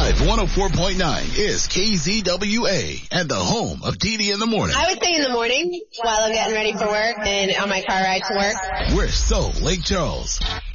Live 104.9 is KZWA and the home of DD in the morning. I would say in the morning while I'm getting ready for work and on my car ride to work. We're so Lake Charles.